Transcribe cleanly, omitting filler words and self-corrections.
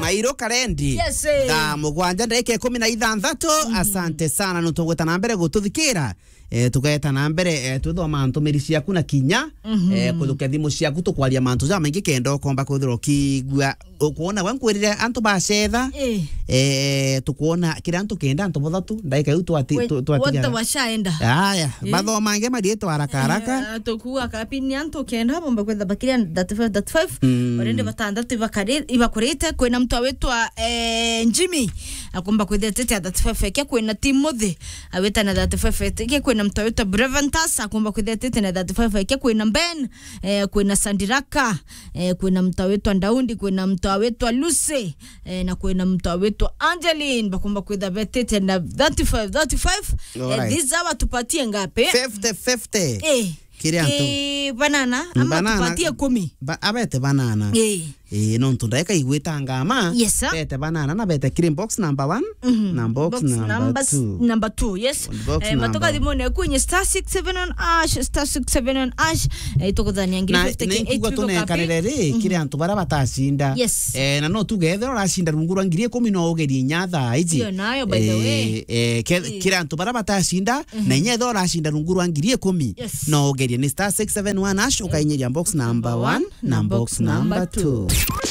Mairo Karendi. Yes. Mugwanja ndeke 16. Asante sana nutugweta na mbere gututhikira. Tugeta na mbere tuthoma ntumiri ciaku na kinya kuthuke thimu ciaku tukwaria mantu ja maingi kenda ukomba kuthiro kigua ukuona wankwirire antu bacetha tukuona kira antu kenda antu bothatu ndaika yu twatiga wote washaenda haya bathoma nge marieto haraka tukuwa kapini antu kenda bomba kwetha bakiria 35 orende batandatu ibakurite kwina mtu awetwa Jimmy akomba kwetha 35 ke kwina Timothy aweta na 35 ke kwina mtu awetwa Breventas akomba kwetha na 35 ke kwina Ben kwina Sandiraka kwina mtu awetwa Ndaundi kwina mtu awetwa Lucy na kwina mtu awetwa Angeline bakomba kwetha betete na 35 these are tupatie ngapi 50 Kirianto banana ama tupatie 10 abete banana no ntundeka igwita ngama bete banana na bete cream box number 1 na box number 2 yes matoka dimone kwenye *67 on ash itokodhania ngiri 50k 8 kanelere kirianto bara batacinda na no tugethera racinda runguru ngiri 10 no ugeri nyatha iji nayo by the way kirianto bara batacinda na nyetho racinda runguru ngiri 10 no ugeri ni *671 ash ukainyiria box number 1 na box number 2